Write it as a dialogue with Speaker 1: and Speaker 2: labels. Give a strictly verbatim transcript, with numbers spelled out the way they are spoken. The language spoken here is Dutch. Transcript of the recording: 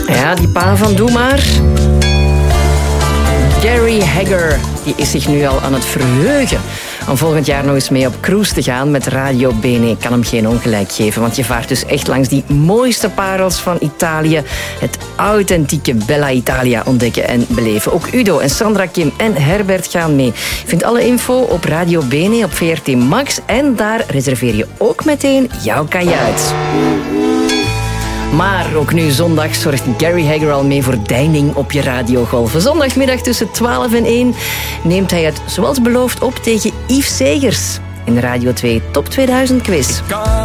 Speaker 1: Ja, die pa van Doe Maar. Gary Hegger, die is zich nu al aan het verheugen om volgend jaar nog eens mee op cruise te gaan met Radio Bene. Ik kan hem geen ongelijk geven, want je vaart dus echt langs die mooiste parels van Italië. Het authentieke Bella Italia ontdekken en beleven. Ook Udo en Sandra, Kim en Herbert gaan mee. Je vindt alle info op Radio Bene op V R T Max en daar reserveer je ook meteen jouw kajuit. Maar ook nu zondag zorgt Gary Hegger al mee voor deining op je radiogolven. Zondagmiddag tussen twaalf en één neemt hij het, zoals beloofd, op tegen Yves Segers in de Radio twee Top tweeduizend Quiz.